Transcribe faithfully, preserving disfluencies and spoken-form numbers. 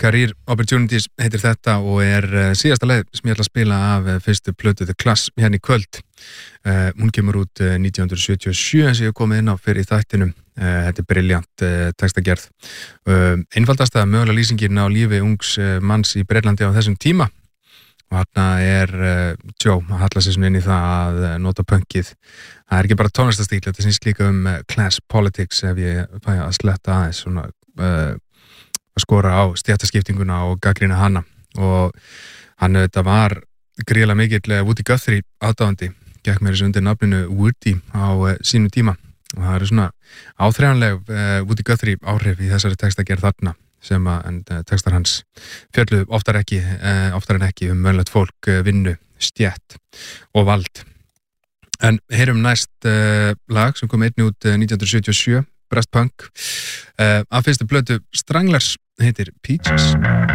Career Opportunities heitir þetta og er uh, síðasta leið sem ég ætla að spila af uh, fyrstu plötu The Class hérna í kvöld. Uh, hún kemur út uh, nítján hundruð sjötíu og sjö eins og ég hef komið inn á fyrir í þættinum. Uh, þetta er brilljant uh, textagerð. Uh, einfaldast að mögulega lýsingin á lífi ungs uh, manns í Breitlandi á þessum tíma. Og hérna er uh, Joe að halla sig svona inn í það að uh, nota punkið. Það er ekki bara tónlistastíl, þetta snýst líka um uh, class politics ef ég fæ að sletta aðeins svona uh, að skora á stéttaskiptinguna og gagnrýna hana. Og hann þetta var gríðarlega mikill uh, Woody Guthrie aðdáandi, gekk mér þessu undir nafninu Woody á uh, sínum tíma. Og það eru svona áþreifanleg uh, Woody Guthrie áhrif í þessari textagerð þarna. Sem að en, textar hans fjöllu oftar ekki, uh, oftar en ekki um mönnlegt fólk, uh, vinnu, stjætt og vald. En heyrum næst uh, lag sem kom einnig út uh, nítján hundruð sjötíu og sjö, Breast Punk. Uh, af fyrstu plötu Stranglers heitir Peaches.